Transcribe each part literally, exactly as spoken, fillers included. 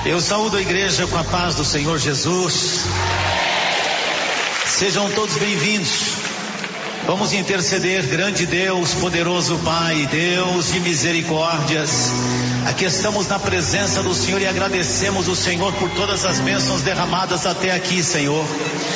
Eu saúdo a igreja com a paz do Senhor Jesus. Sejam todos bem-vindos. Vamos interceder, grande Deus, poderoso Pai, Deus de misericórdias. Aqui estamos na presença do Senhor e agradecemos o Senhor por todas as bênçãos derramadas até aqui, Senhor.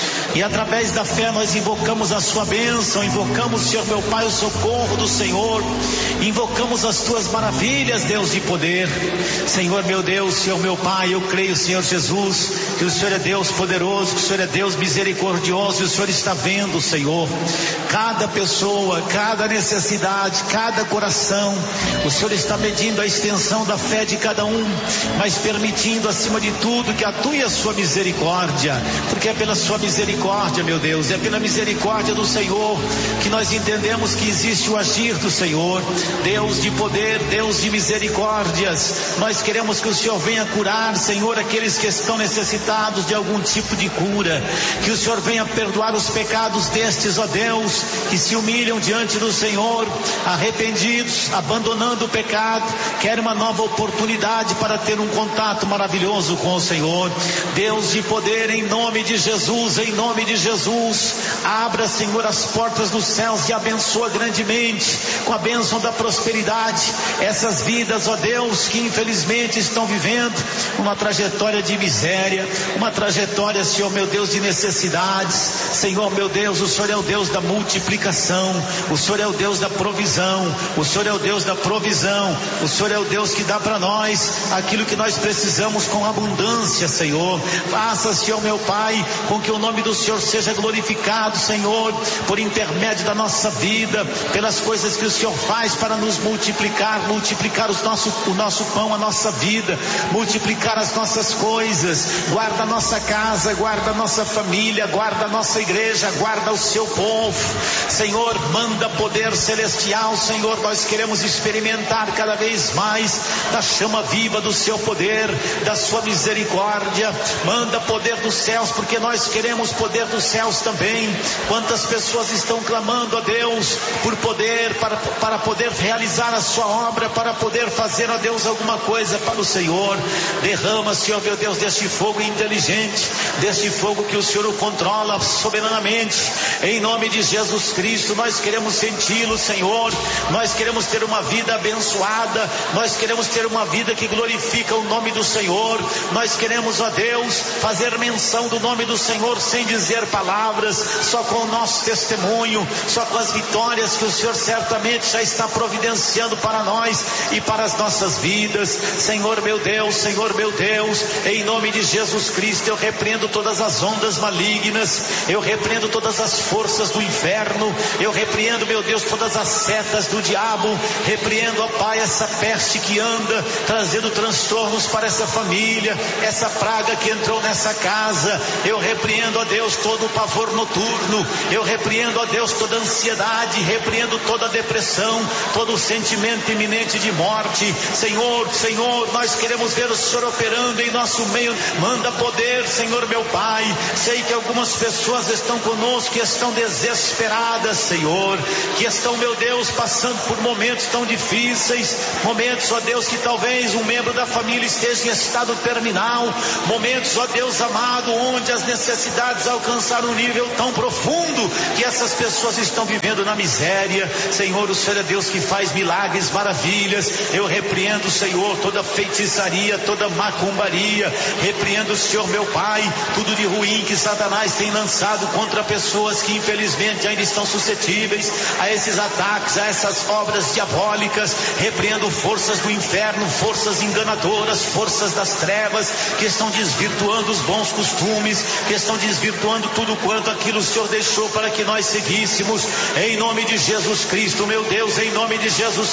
E através da fé nós invocamos a sua bênção, invocamos, Senhor meu Pai, o socorro do Senhor, invocamos as tuas maravilhas, Deus de poder. Senhor meu Deus, Senhor meu Pai, eu creio, Senhor Jesus, que o Senhor é Deus poderoso, que o Senhor é Deus misericordioso, e o Senhor está vendo, Senhor, cada pessoa, cada necessidade, cada coração. O Senhor está medindo a extensão da fé de cada um, mas permitindo acima de tudo que atue a sua misericórdia, porque é pela sua misericórdia, meu Deus, é pela misericórdia do Senhor que nós entendemos que existe o agir do Senhor. Deus de poder, Deus de misericórdias, nós queremos que o Senhor venha curar, Senhor, aqueles que estão necessitados de algum tipo de cura, que o Senhor venha perdoar os pecados destes, ó Deus, que se humilham diante do Senhor, arrependidos, abandonando o pecado, querem uma nova oportunidade para ter um contato maravilhoso com o Senhor. Deus de poder, em nome de Jesus, em nome de Jesus, abra, Senhor, as portas dos céus e abençoa grandemente com a bênção da prosperidade essas vidas, ó Deus, que infelizmente estão vivendo uma trajetória de miséria, uma trajetória, Senhor meu Deus, de necessidades. Senhor meu Deus, o Senhor é o Deus da multiplicação, o Senhor é o Deus da provisão, o Senhor é o Deus da provisão, o Senhor é o Deus que dá para nós aquilo que nós precisamos com abundância, Senhor. Faça, Senhor meu Pai, com que o nome do Senhor seja glorificado, Senhor, por intermédio da nossa vida, pelas coisas que o Senhor faz para nos multiplicar, multiplicar os nosso, o nosso pão, a nossa vida, multiplicar as nossas coisas. Guarda a nossa casa, guarda a nossa família, guarda a nossa igreja, guarda o seu povo, Senhor. Manda poder celestial, Senhor, nós queremos experimentar cada vez mais da chama viva do seu poder, da sua misericórdia. Manda poder dos céus, porque nós queremos poder dos céus também. Quantas pessoas estão clamando a Deus por poder, para, para poder realizar a sua obra, para poder fazer, ó Deus, alguma coisa para o Senhor. Derrama, Senhor meu Deus, deste fogo inteligente, deste fogo que o Senhor o controla soberanamente, em nome de Jesus Cristo. Nós queremos senti-lo, Senhor, nós queremos ter uma vida abençoada, nós queremos ter uma vida que glorifica o nome do Senhor. Nós queremos, ó Deus, fazer menção do nome do Senhor sem dizer palavras, só com o nosso testemunho, só com as vitórias que o Senhor certamente já está providenciando para nós e para as nossas vidas. Senhor meu Deus, Senhor meu Deus, em nome de Jesus Cristo, eu repreendo todas as ondas malignas, eu repreendo todas as forças do inferno, eu repreendo, meu Deus, todas as setas do diabo, repreendo, ó Pai, essa peste que anda trazendo transtornos para essa família, essa praga que entrou nessa casa. Eu repreendo, ó Deus, todo o pavor noturno, eu repreendo, ó Deus, toda ansiedade, repreendo toda depressão, todo o sentimento iminente de morte. Senhor, Senhor, nós queremos ver o Senhor operando em nosso meio. Manda poder, Senhor meu Pai. Sei que algumas pessoas estão conosco que estão desesperadas, Senhor, que estão, meu Deus, passando por momentos tão difíceis, momentos, ó Deus, que talvez um membro da família esteja em estado terminal, momentos, ó Deus amado, onde as necessidades alcançaram um nível tão profundo que essas pessoas estão vivendo na miséria. Senhor, o Senhor é Deus que faz milagres, maravilhas. Eu repreendo, Senhor, toda feitiçaria, toda macumbaria, repreendo, Senhor meu Pai, tudo de ruim que Satanás tem lançado contra pessoas que infelizmente ainda estão suscetíveis a esses ataques, a essas obras diabólicas. Repreendo forças do inferno, forças enganadoras, forças das trevas que estão desvirtuando os bons costumes, que estão desvirtuando tudo quanto aquilo o Senhor deixou para que nós seguíssemos. Em nome de Jesus Cristo, meu Deus, em nome de Jesus